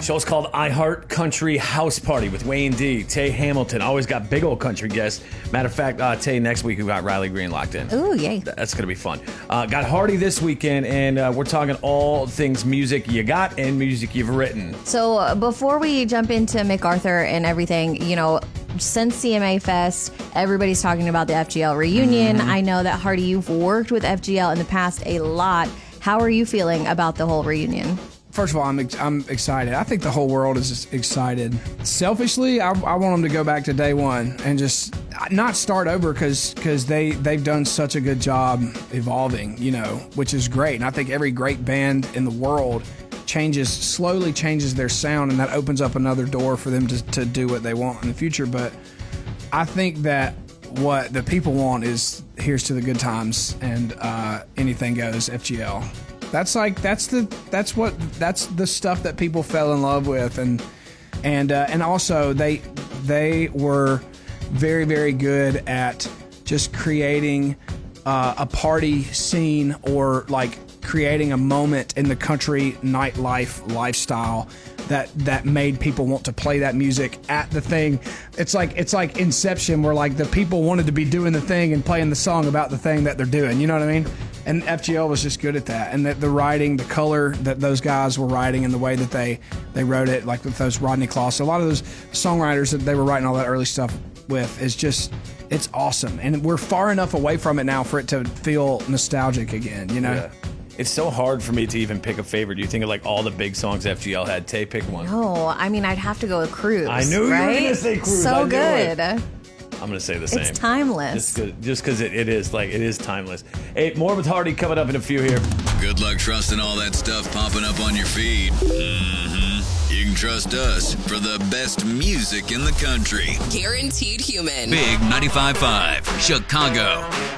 Show's called I Heart Country House Party with Wayne D, Tay Hamilton. Always got big old country guests. Matter of fact, Tay, next week we got Riley Green locked in. Ooh, yay. That's going to be fun. Got Hardy this weekend, and we're talking all things music you got and music you've written. So before we jump into MacArthur and everything, you know, since CMA Fest, everybody's talking about the FGL reunion. I know that, Hardy, you've worked with FGL in the past a lot. How are you feeling about the whole reunion? First of all, I'm excited. I think the whole world is just excited. Selfishly, I want them to go back to day one and just not start over because they've done such a good job evolving, you know, which is great. And I think every great band in the world slowly changes their sound, and that opens up another door for them to do what they want in the future. But I think that what the people want is here's to the good times and anything goes FGL. That's the stuff that people fell in love with, and also they were very, very good at just creating a party scene or like creating a moment in the country nightlife lifestyle that made people want to play that music at the thing. It's like Inception, where like the people wanted to be doing the thing and playing the song about the thing that they're doing. You know what I mean? And FGL was just good at that. And the writing, the color that those guys were writing, and the way that they wrote it, like with those Rodney Claus, a lot of those songwriters that they were writing all that early stuff with, is just, it's awesome. And we're far enough away from it now for it to feel nostalgic again, you know? Yeah. It's so hard for me to even pick a favorite. You think of like all the big songs FGL had. Tay, pick one. No, I mean, I'd have to go with Cruise. I knew right? you were going to say Cruise. So good. I'm going to say the same. It's timeless. Just because it is timeless. Hey, more with Hardy coming up in a few here. Good luck trusting all that stuff popping up on your feed. You can trust us for the best music in the country. Guaranteed Human. Big 95.5, Chicago.